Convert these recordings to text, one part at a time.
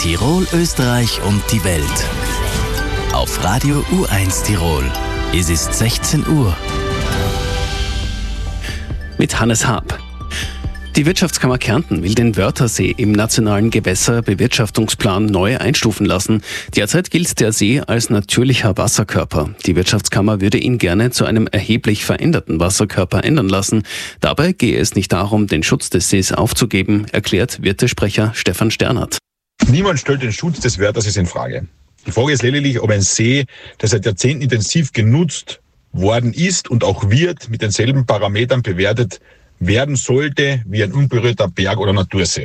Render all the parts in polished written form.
Tirol, Österreich und die Welt. Auf Radio U1 Tirol. Es ist 16 Uhr. Mit Hannes Haab. Die Wirtschaftskammer Kärnten will den Wörthersee im nationalen Gewässerbewirtschaftungsplan neu einstufen lassen. Derzeit gilt der See als natürlicher Wasserkörper. Die Wirtschaftskammer würde ihn gerne zu einem erheblich veränderten Wasserkörper ändern lassen. Dabei gehe es nicht darum, den Schutz des Sees aufzugeben, erklärt Wirtesprecher Stefan Sternert. Niemand stellt den Schutz des Wörthersees in Frage. Die Frage ist lediglich, ob ein See, der seit Jahrzehnten intensiv genutzt worden ist und auch wird, mit denselben Parametern bewertet werden sollte wie ein unberührter Berg- oder Natursee.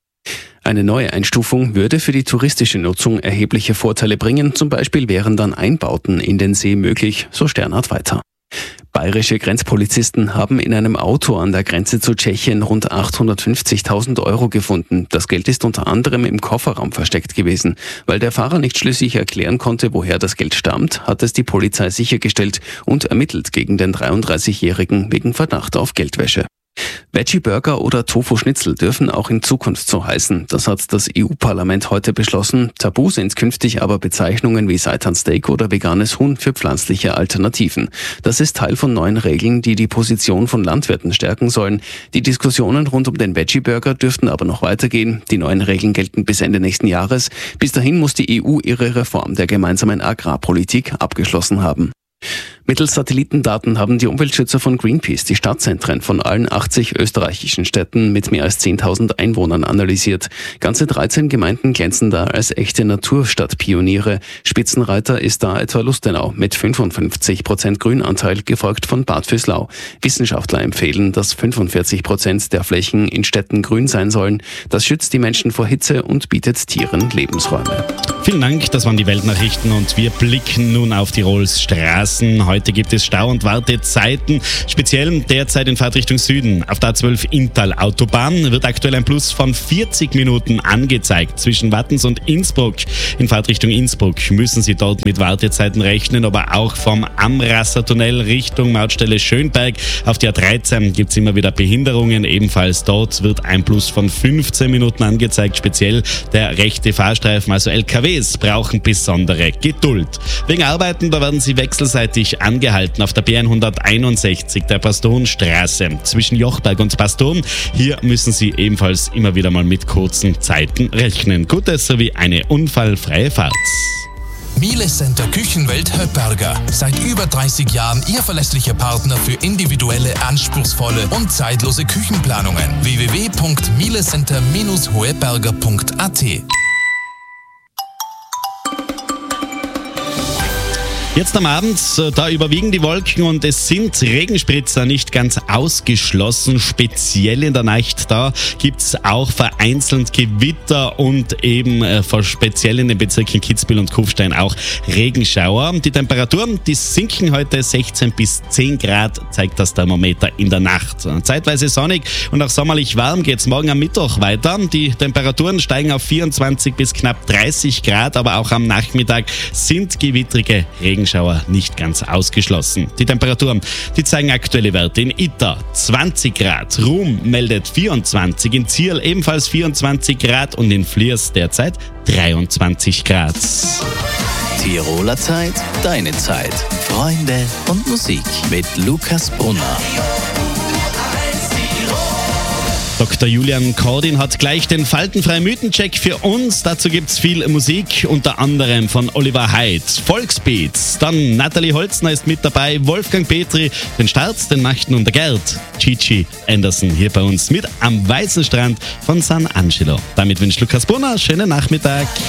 Eine neue Einstufung würde für die touristische Nutzung erhebliche Vorteile bringen. Zum Beispiel wären dann Einbauten in den See möglich, so Sternhardt weiter. Bayerische Grenzpolizisten haben in einem Auto an der Grenze zu Tschechien rund 850.000 € gefunden. Das Geld ist unter anderem im Kofferraum versteckt gewesen. Weil der Fahrer nicht schlüssig erklären konnte, woher das Geld stammt, hat es die Polizei sichergestellt und ermittelt gegen den 33-Jährigen wegen Verdacht auf Geldwäsche. Veggie-Burger oder Tofu-Schnitzel dürfen auch in Zukunft so heißen. Das hat das EU-Parlament heute beschlossen. Tabu sind künftig aber Bezeichnungen wie Seitansteak oder veganes Huhn für pflanzliche Alternativen. Das ist Teil von neuen Regeln, die die Position von Landwirten stärken sollen. Die Diskussionen rund um den Veggie-Burger dürften aber noch weitergehen. Die neuen Regeln gelten bis Ende nächsten Jahres. Bis dahin muss die EU ihre Reform der gemeinsamen Agrarpolitik abgeschlossen haben. Mittels Satellitendaten haben die Umweltschützer von Greenpeace die Stadtzentren von allen 80 österreichischen Städten mit mehr als 10.000 Einwohnern analysiert. Ganze 13 Gemeinden glänzen da als echte Naturstadtpioniere. Spitzenreiter ist da etwa Lustenau mit 55% Grünanteil, gefolgt von Bad Vöslau. Wissenschaftler empfehlen, dass 45% der Flächen in Städten grün sein sollen. Das schützt die Menschen vor Hitze und bietet Tieren Lebensräume. Vielen Dank, das waren die Weltnachrichten und wir blicken nun auf Tirols Straßen. Heute gibt es Stau- und Wartezeiten, speziell derzeit in Fahrtrichtung Süden. Auf der A12 Inntal Autobahn wird aktuell ein Plus von 40 Minuten angezeigt zwischen Wattens und Innsbruck. In Fahrtrichtung Innsbruck müssen Sie dort mit Wartezeiten rechnen, aber auch vom Amrasser-Tunnel Richtung Mautstelle Schönberg. Auf der A13 gibt es immer wieder Behinderungen, ebenfalls dort wird ein Plus von 15 Minuten angezeigt, speziell der rechte Fahrstreifen, also LKWs brauchen besondere Geduld. Wegen Arbeiten, da werden sie wechselseitig angehalten auf der B161 der Pastonstraße zwischen Jochberg und Paston. Hier müssen Sie ebenfalls immer wieder mal mit kurzen Zeiten rechnen. Gutes sowie eine unfallfreie Fahrt. Miele Center Küchenwelt Höpperger. Seit über 30 Jahren Ihr verlässlicher Partner für individuelle, anspruchsvolle und zeitlose Küchenplanungen. www.mielecenter-hoeberger.at. Jetzt am Abend, da überwiegen die Wolken und es sind Regenspritzer nicht ganz ausgeschlossen. Speziell in der Nacht, da gibt es auch vereinzelt Gewitter und eben speziell in den Bezirken Kitzbühel und Kufstein auch Regenschauer. Die Temperaturen, die sinken heute 16 bis 10 Grad, zeigt das Thermometer in der Nacht. Zeitweise sonnig und auch sommerlich warm geht es morgen am Mittwoch weiter. Die Temperaturen steigen auf 24 bis knapp 30 Grad, aber auch am Nachmittag sind gewittrige Regenschauer nicht ganz ausgeschlossen. Die Temperaturen, die zeigen aktuelle Werte in Itter 20 Grad, Ruhm meldet 24, in Zierl ebenfalls 24 Grad und in Fliers derzeit 23 Grad. Tiroler Zeit, deine Zeit. Freunde und Musik mit Lukas Brunner. Dr. Julian Kordin hat gleich den faltenfreien Mythencheck für uns. Dazu gibt's viel Musik, unter anderem von Oliver Haidt, Volksbeats. Dann Nathalie Holzner ist mit dabei, Wolfgang Petri, den Start, den macht nun der Gerd. Gigi Anderson hier bei uns mit Am Weißen Strand von San Angelo. Damit wünscht Lukas Brunner schönen Nachmittag.